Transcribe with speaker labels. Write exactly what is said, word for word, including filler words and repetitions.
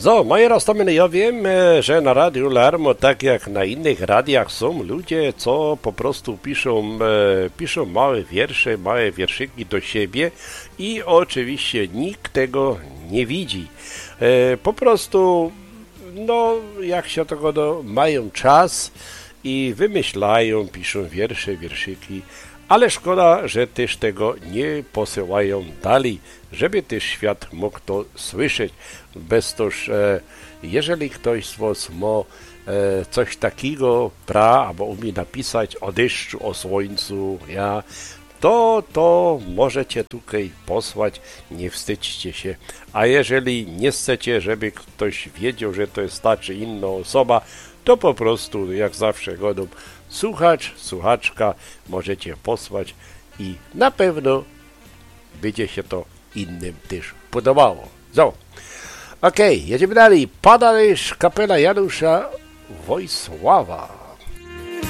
Speaker 1: So, moje roztominy, ja wiem, e, że na Radiu Larmo, tak jak na innych radiach, są ludzie, co po prostu piszą, e, piszą małe wiersze, małe wierszyki do siebie i oczywiście nikt tego nie widzi. E, po prostu, no, jak się tego, no, mają czas i wymyślają, piszą wiersze, wierszyki, ale szkoda, że też tego nie posyłają dalej, żeby też świat mógł to słyszeć. Bez toż, e, jeżeli ktoś z was ma e, coś takiego pra, albo umie napisać o deszczu, o słońcu, ja, to, to możecie tutaj posłać, nie wstydźcie się. A jeżeli nie chcecie, żeby ktoś wiedział, że to jest ta czy inna osoba, to po prostu, jak zawsze godą, słuchacz, słuchaczka możecie posłać i na pewno będzie się to innym też podobało. So, okej, okay, jedziemy dalej. Pada też kapela Janusza Wojsława.